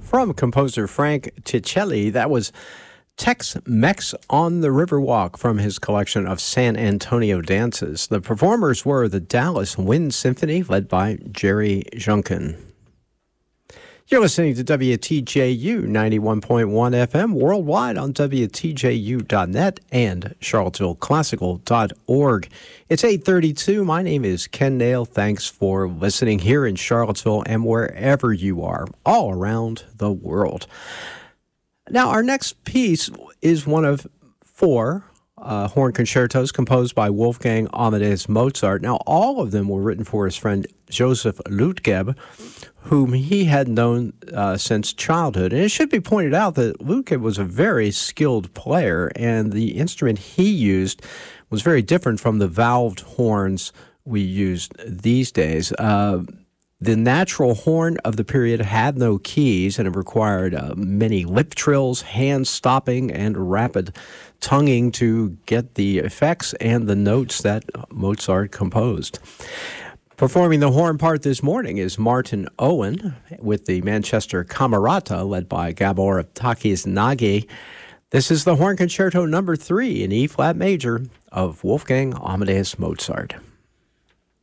From composer Frank Ticelli, that was Tex-Mex on the Riverwalk from his collection of San Antonio dances. The performers were the Dallas Wind Symphony, led by Jerry Junkin. You're listening to WTJU 91.1 FM worldwide on WTJU.net and CharlottesvilleClassical.org. It's 8:32. My name is Ken Nail. Thanks for listening here in Charlottesville and wherever you are, all around the world. Now, our next piece is one of four horn concertos composed by Wolfgang Amadeus Mozart. Now, all of them were written for his friend Joseph Lütgeb, whom he had known since childhood. And it should be pointed out that Lütgeb was a very skilled player, and the instrument he used was very different from the valved horns we use these days. The natural horn of the period had no keys, and it required many lip trills, hand stopping, and rapid tonguing to get the effects and the notes that Mozart composed. Performing the horn part this morning is Martin Owen with the Manchester Camerata, led by Gabor Takis-Nagy. This is the Horn Concerto No. 3 in E-flat major of Wolfgang Amadeus Mozart.